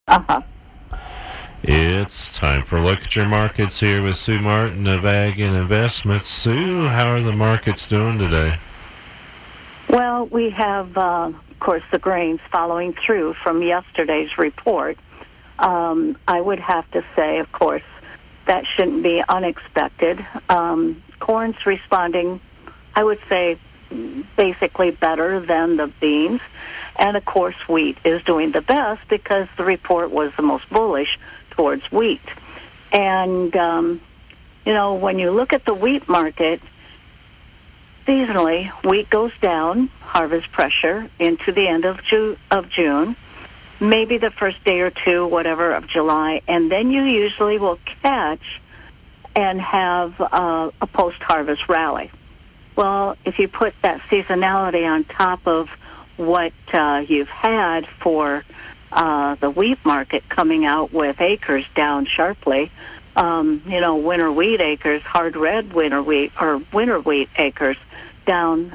Uh-huh. It's time for a look at your markets here with Sue Martin of Ag and Investments. Sue, how are the markets doing today? Well, we have, of course, the grains following through from yesterday's report. I would have to say, of course, that shouldn't be unexpected. Corn's responding, I would say, basically better than the beans. And, of course, wheat is doing the best because the report was the most bullish towards wheat. And, when you look at the wheat market, seasonally, wheat goes down, harvest pressure, into the end of June, maybe the first day or two, whatever, of July, and then you usually will catch and have a post-harvest rally. Well, if you put that seasonality on top of what you've had for the wheat market coming out with acres down sharply, winter wheat acres, hard red winter wheat acres down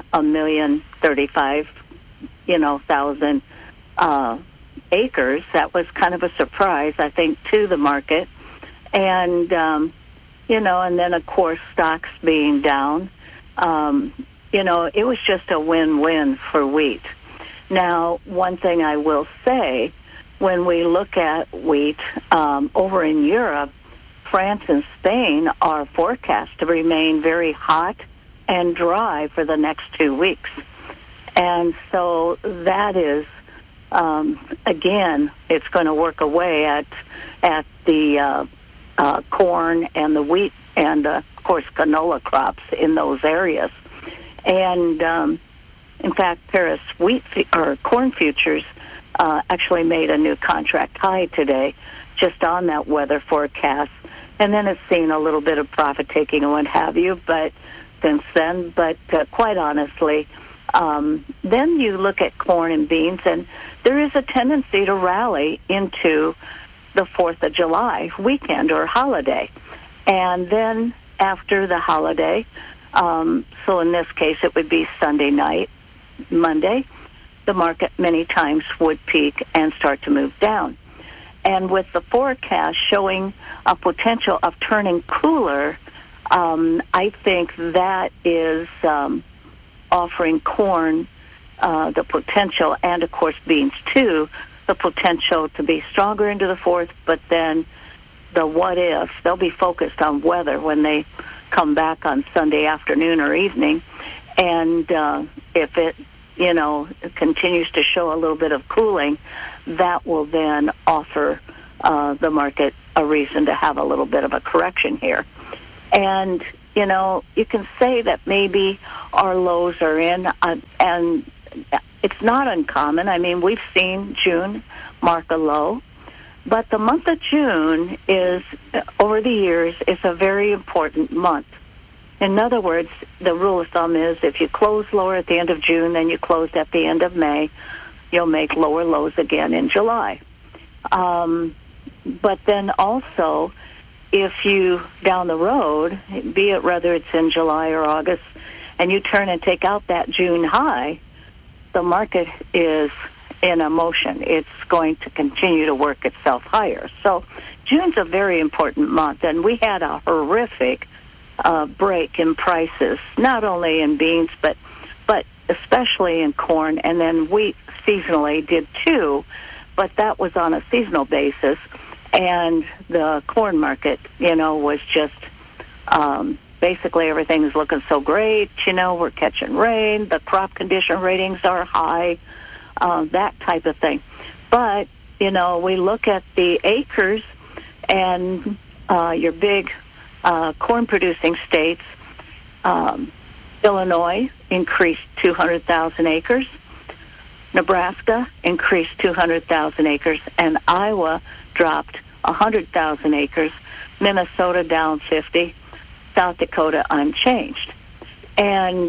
1,035,000 acres. That was kind of a surprise, I think, to the market. And, and then, of course, stocks being down. It was just a win-win for wheat. Now, one thing I will say, when we look at wheat over in Europe, France and Spain are forecast to remain very hot and dry for the next 2 weeks. And so that is, again, it's going to work away at the corn and the wheat and, of course, canola crops in those areas. And, in fact, Paris corn futures actually made a new contract high today just on that weather forecast. And then it's seen a little bit of profit taking and what have you, but since then. But quite honestly, then you look at corn and beans, and there is a tendency to rally into the 4th of July weekend or holiday. And then after the holiday, so in this case it would be Sunday night, Monday, the market many times would peak and start to move down. And with the forecast showing a potential of turning cooler, I think that is offering corn the potential, and of course beans too, the potential to be stronger into the 4th, but then the what if, they'll be focused on weather when they come back on Sunday afternoon or evening. And if it, continues to show a little bit of cooling, that will then offer the market a reason to have a little bit of a correction here. And, you can say that maybe our lows are in, and it's not uncommon. I mean, we've seen June mark a low, but the month of June is, over the years, is a very important month. In other words, the rule of thumb is if you close lower at the end of June than you closed at the end of May, you'll make lower lows again in July. But then also, if you, down the road, be it whether it's in July or August, and you turn and take out that June high, the market is in a motion. It's going to continue to work itself higher. So June's a very important month, and we had a horrific break in prices, not only in beans, but especially in corn, and then wheat seasonally did too, but that was on a seasonal basis, and the corn market, was just basically everything's looking so great, we're catching rain, the crop condition ratings are high, that type of thing. But, we look at the acres and your big corn-producing states, Illinois increased 200,000 acres, Nebraska increased 200,000 acres, and Iowa dropped 100,000 acres, Minnesota down 50, South Dakota unchanged. And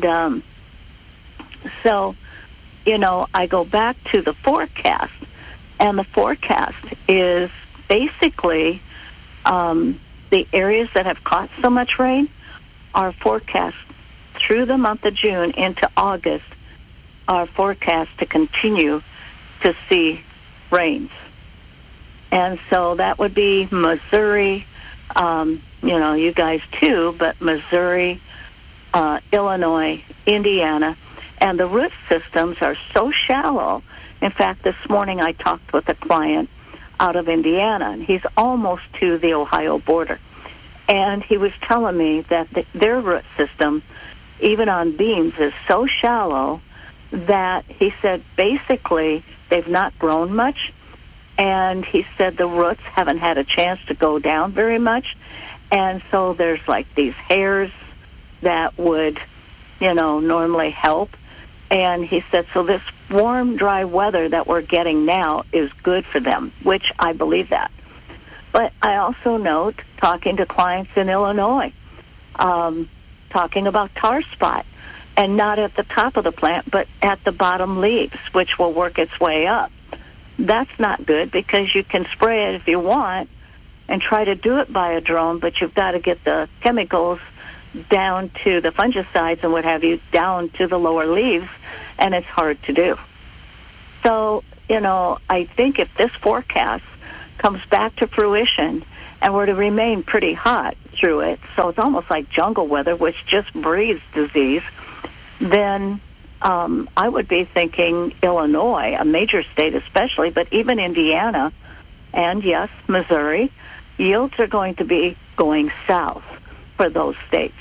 so, I go back to the forecast, and the forecast is basically the areas that have caught so much rain are forecast through the month of June into August are forecast to continue to see rains. And so that would be Missouri, you guys too, but Missouri, Illinois, Indiana, and the root systems are so shallow. In fact, this morning I talked with a client out of Indiana, and he's almost to the Ohio border. And he was telling me that their root system, even on beans, is so shallow that he said basically they've not grown much. And he said the roots haven't had a chance to go down very much. And so there's like these hairs that would, normally help. And he said, so this warm, dry weather that we're getting now is good for them, which I believe that. But I also note, talking to clients in Illinois, talking about tar spot, and not at the top of the plant, but at the bottom leaves, which will work its way up. That's not good because you can spray it if you want and try to do it by a drone, but you've got to get the chemicals down to the fungicides and what have you, down to the lower leaves, and it's hard to do. So, I think if this forecast comes back to fruition and were to remain pretty hot through it, so it's almost like jungle weather, which just breeds disease, then I would be thinking Illinois, a major state especially, but even Indiana, and yes, Missouri, yields are going to be going south for those states.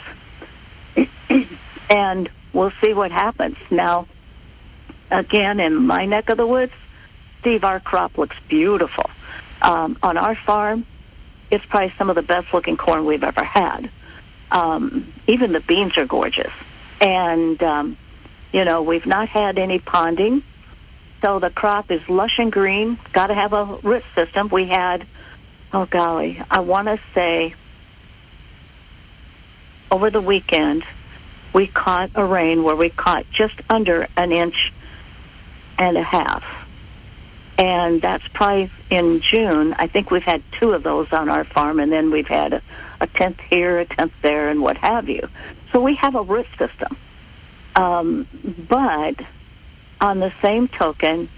And we'll see what happens. Now, again, in my neck of the woods, Steve, our crop looks beautiful. On our farm, it's probably some of the best-looking corn we've ever had. Even the beans are gorgeous. And, we've not had any ponding, so the crop is lush and green. Got to have a root system. We had, I want to say over the weekend, we caught a rain where we caught just under 1.5 inches. And that's probably in June. I think we've had 2 of those on our farm, and then we've had a tenth here, a tenth there, and what have you. So we have a root system. But on the same token,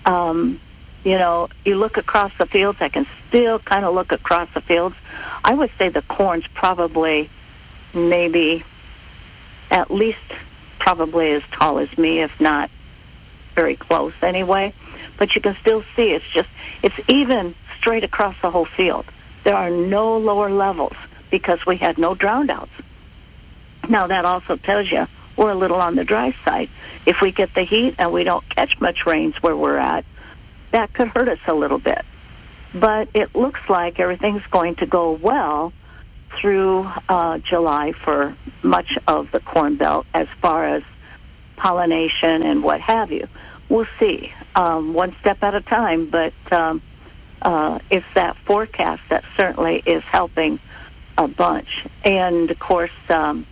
you look across the fields, I can still kind of look across the fields. I would say the corn's probably maybe at least probably as tall as me, if not very close anyway. But you can still see it's even straight across the whole field. There are no lower levels because we had no drowned outs. Now that also tells you we're a little on the dry side. If we get the heat and we don't catch much rains where we're at, that could hurt us a little bit. But it looks like everything's going to go well through July for much of the Corn Belt as far as pollination and what have you. We'll see, one step at a time, but it's that forecast that certainly is helping a bunch. And, of course, the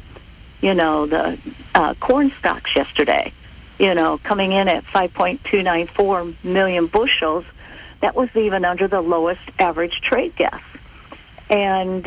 corn stocks yesterday, coming in at 5.294 million bushels, that was even under the lowest average trade gas. And,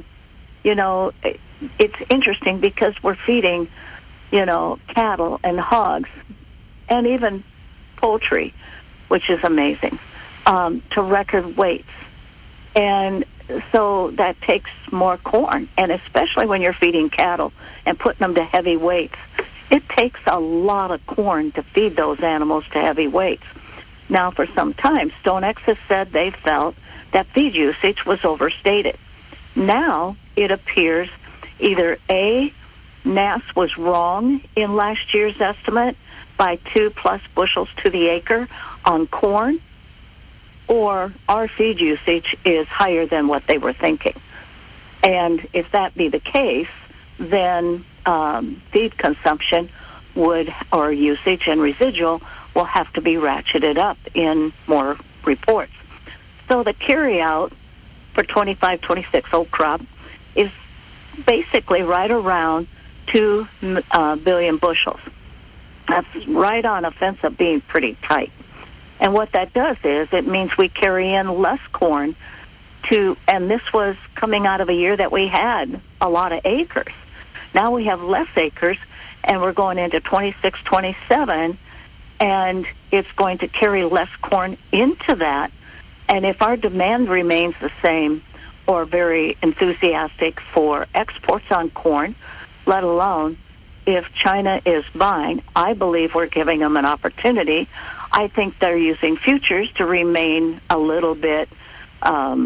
it's interesting because we're feeding, cattle and hogs and even poultry, which is amazing, to record weights. And so that takes more corn, and especially when you're feeding cattle and putting them to heavy weights, it takes a lot of corn to feed those animals to heavy weights. Now, for some time, StoneX has said they felt that feed usage was overstated. Now, it appears either A, NASS was wrong in last year's estimate by 2+ bushels to the acre on corn, or our feed usage is higher than what they were thinking. And if that be the case, then feed consumption or usage and residual will have to be ratcheted up in more reports. So the carryout for 25-26 old crop is basically right around 2 billion bushels. That's right on a fence of being pretty tight. And what that does is it means we carry in less corn and this was coming out of a year that we had a lot of acres. Now we have less acres, and we're going into 26, 27, and it's going to carry less corn into that. And if our demand remains the same or very enthusiastic for exports on corn, let alone if China is buying, I believe we're giving them an opportunity. I think they're using futures to remain a little bit, how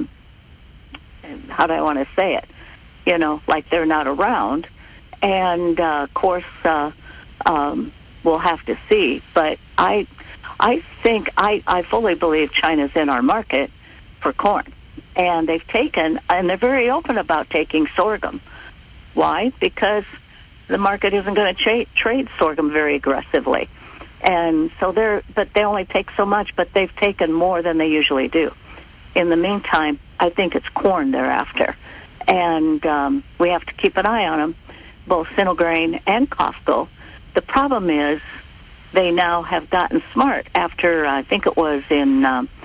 do I want to say it? You know, like they're not around. And, of course, we'll have to see. But I think, I fully believe China's in our market for corn. And they've taken, and they're very open about taking sorghum. Why? Because the market isn't going to trade sorghum very aggressively. And so but they only take so much, but they've taken more than they usually do. In the meantime, I think it's corn they're after. And we have to keep an eye on them, both Single-Grain and COFCO. The problem is they now have gotten smart after, I think it was in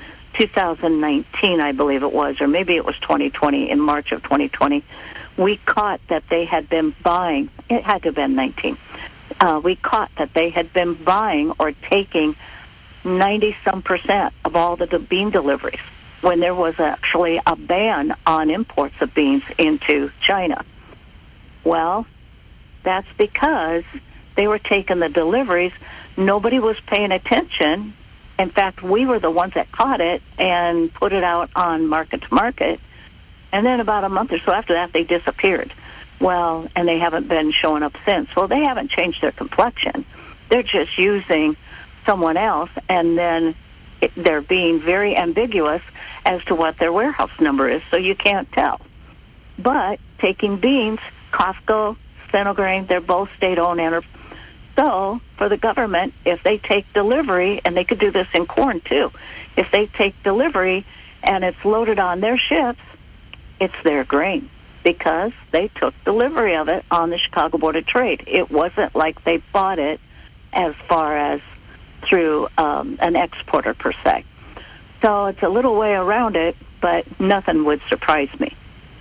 2019, I believe it was, or maybe it was 2020, in March of 2020, we caught that they had been buying, it had to have been 19, we caught that they had been buying or taking 90-some% of all the bean deliveries when there was actually a ban on imports of beans into China. Well, that's because they were taking the deliveries. Nobody was paying attention. In fact, we were the ones that caught it and put it out on market to market. And then about a month or so after that, they disappeared. Well, and they haven't been showing up since. Well, they haven't changed their complexion. They're just using someone else, and then they're being very ambiguous as to what their warehouse number is, so you can't tell. But taking beans, COFCO, Single-Grain, they're both state-owned enterprises. So for the government, if they take delivery, and they could do this in corn too, if they take delivery and it's loaded on their ships, it's their grain because they took delivery of it on the Chicago Board of Trade. It wasn't like they bought it as far as through an exporter per se. So it's a little way around it, but nothing would surprise me.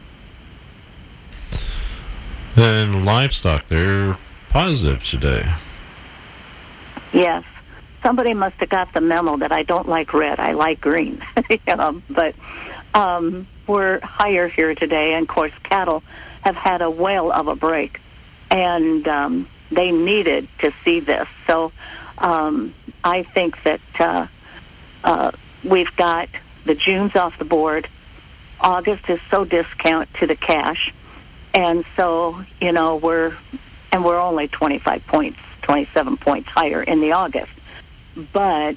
And livestock, they're positive today. Yes. Somebody must have got the memo that I don't like red, I like green. But we're higher here today, and of course cattle have had a whale of a break, and they needed to see this. So I think that we've got the Junes off the board. August is so discount to the cash, and so we're only 25 points, 27 points higher in the August. But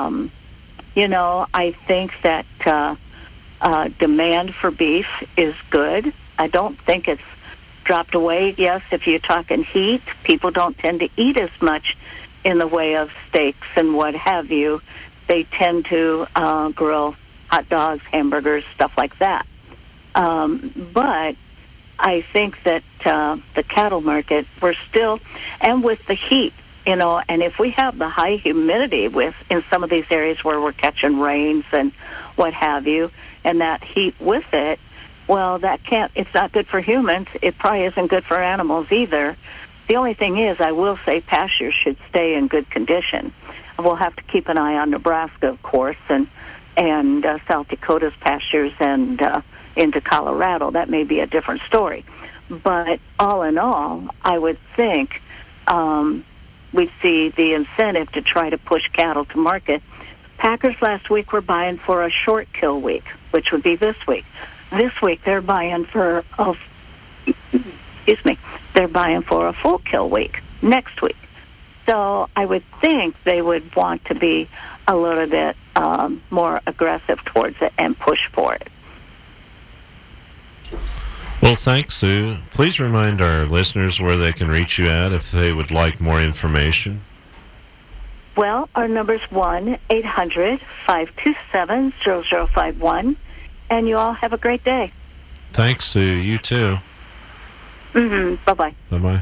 I think that demand for beef is good. I don't think it's dropped away. Yes, if you're talking heat, people don't tend to eat as much in the way of steaks and what have you. They tend to grill hot dogs, hamburgers, stuff like that. But I think that the cattle market, we're still, and with the heat, and if we have the high humidity in some of these areas where we're catching rains and what have you, and that heat with it, well, it's not good for humans. It probably isn't good for animals either. The only thing is, I will say pastures should stay in good condition. We'll have to keep an eye on Nebraska, of course, and South Dakota's pastures and into Colorado. That may be a different story. But all in all, I would think we'd see the incentive to try to push cattle to market. Packers last week were buying for a short kill week, which would be this week. This week they're buying for they're buying for a full kill week next week. So I would think they would want to be a little bit more aggressive towards it and push for it. Well, thanks, Sue. Please remind our listeners where they can reach you at if they would like more information. Well, our number's 1-800-527-0051, and you all have a great day. Thanks, Sue. You too. Bye-bye. Bye-bye.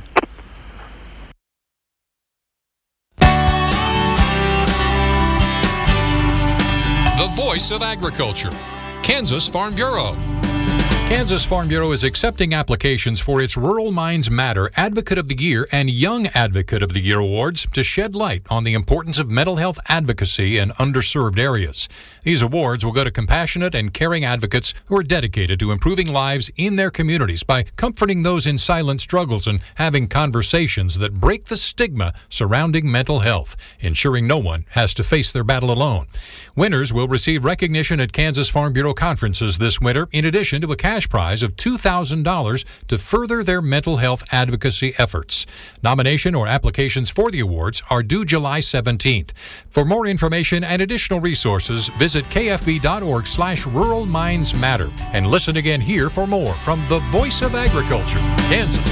The Voice of Agriculture, Kansas Farm Bureau. Kansas Farm Bureau is accepting applications for its Rural Minds Matter Advocate of the Year and Young Advocate of the Year awards to shed light on the importance of mental health advocacy in underserved areas. These awards will go to compassionate and caring advocates who are dedicated to improving lives in their communities by comforting those in silent struggles and having conversations that break the stigma surrounding mental health, ensuring no one has to face their battle alone. Winners will receive recognition at Kansas Farm Bureau conferences this winter, in addition to a cash prize of $2,000 to further their mental health advocacy efforts. Nomination or applications for the awards are due July 17th. For more information and additional resources, visit kfb.org/Rural Minds Matter and listen again here for more from the Voice of Agriculture, Kansas.